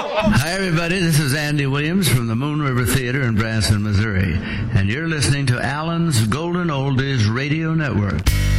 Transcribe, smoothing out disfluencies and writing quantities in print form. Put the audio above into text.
Hi, everybody. This is Andy Williams from the Moon River Theater in Branson, Missouri. And you're listening to Allen's Golden Oldies Radio Network.